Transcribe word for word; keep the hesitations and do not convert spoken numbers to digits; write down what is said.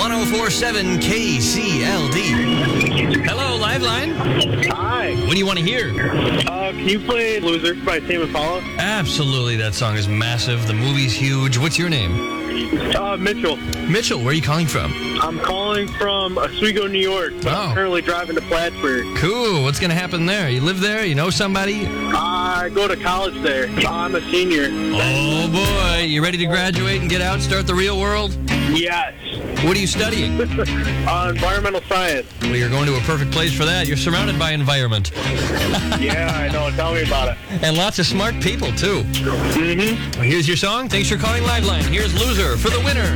oh four point seven K C L D. Hello, Liveline. Hi. What do you want to hear? Uh, can you play Loser by Tame Impala? Absolutely. That song is massive. The movie's huge. What's your name? Uh, Mitchell. Mitchell, where are you calling from? I'm calling from Oswego, New York. But Oh. I'm currently driving to Plattsburgh. Cool. What's going to happen there? You live there? You know somebody? I go to college there. I'm a senior. Oh, boy. You ready to graduate and get out, start the real world? Yes. What are you studying? Uh, environmental science. Well, you're going to a perfect place for that. You're surrounded by environment. Yeah, I know. Tell me about it. And lots of smart people, too. Mm-hmm. Well, here's your song. Thanks for calling Liveline. Here's Loser for the winner.